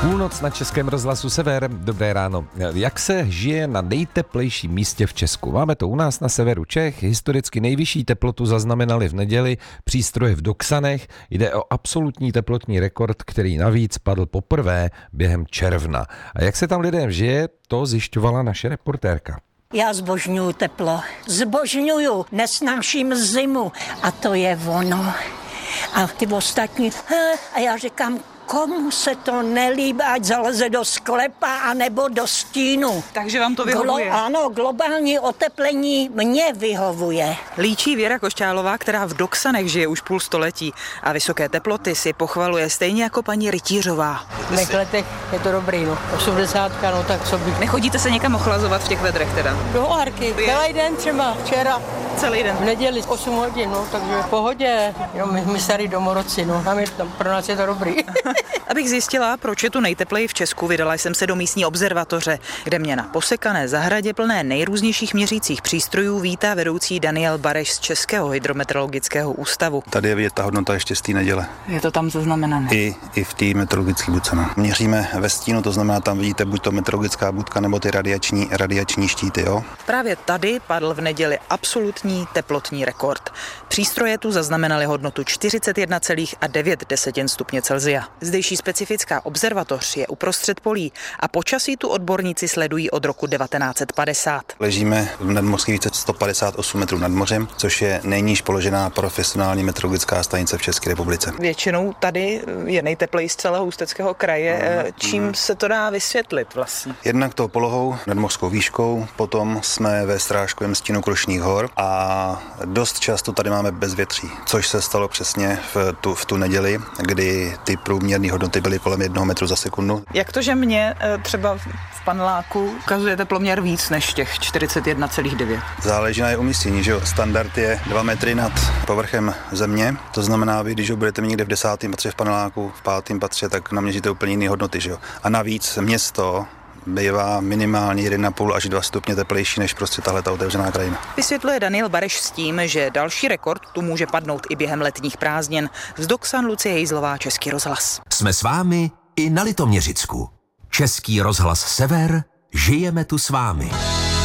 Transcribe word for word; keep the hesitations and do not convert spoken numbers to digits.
Půlnoc na Českém rozhlasu Sever. Dobré ráno. Jak se žije na nejteplejším místě v Česku? Máme to u nás na severu Čech. Historicky nejvyšší teplotu zaznamenali v neděli přístroje v Doksanech. Jde o absolutní teplotní rekord, který navíc padl poprvé během června. A jak se tam lidem žije, to zjišťovala naše reportérka. Já zbožňuju teplo. Zbožňuju, nesnáším zimu. A to je ono. A ty ostatní, a já říkám, komu se to nelíbí, ať zaleze do sklepa anebo do stínu. Takže vám to vyhovuje? Glo- ano, globální oteplení mě vyhovuje. Líčí Věra Košťálová, která v Doksanech žije už půl století a vysoké teploty si pochvaluje stejně jako paní Rytířová. V mých letech je to dobrý, no. osmdesátka, no tak co bych... Nechodíte se někam ochlazovat v těch vedrech teda? Do Árky, celý den třeba, včera. Celý den? V neděli osm hodin, no, takže v pohodě. Jo, my, my starý domorodci, no, a my, tam, pro nás je to dobrý. Abych zjistila, proč je tu nejtepleji v Česku, vydala jsem se do místní observatoře, kde mě na posekané zahradě plné nejrůznějších měřících přístrojů vítá vedoucí Daniel Bareš z Českého hydrometeorologického ústavu. Tady je vidět ta hodnota ještě z té neděle. Je to tam zaznamenané? I, i v té meteorologické budce. No. Měříme ve stínu, to znamená, tam vidíte buď to meteorologická budka, nebo ty radiační, radiační štíty. Jo? Právě tady padl v neděli absolutní teplotní rekord. Přístroje tu zaznamenaly hodnotu čtyřicet jedna celá devět stupně Celsia. Zdejší specifická observatoř je uprostřed polí a počasí tu odborníci sledují od roku devatenáct set padesát. Ležíme v nadmořské výšce sto padesát osm metrů nad mořem, což je nejníž položená profesionální meteorologická stanice v České republice. Většinou tady je nejteplejší z celého Ústeckého kraje. Čím se to dá vysvětlit vlastně? Jednak tou polohou, nadmořskou výškou, potom jsme ve strážkovém stínu Krušných hor a dost často tady máme bezvětří, což se stalo přesně v tu, v tu neděli, kdy ty průměrné hodnoty byly kolem jednoho metru za sekundu. Jak to, že mě třeba v paneláku ukazuje teploměr víc než těch čtyřicet jedna celá devět? Záleží na jeho umístění, že jo. Standard je dva metry nad povrchem země, to znamená, vy, když ho budete mít někde v desátém patře v paneláku, v pátém patře, tak naměříte úplně jiné hodnoty, že jo. A navíc město bývá minimálně jedna celá pět až dva stupně teplejší než prostě tahle ta otevřená krajina. Vysvětluje Daniel Bareš s tím, že další rekord tu může padnout i během letních prázdnin. Z Doksan Lucie Hejzlová, Český rozhlas. Jsme s vámi i na Litoměřicku. Český rozhlas Sever, žijeme tu s vámi.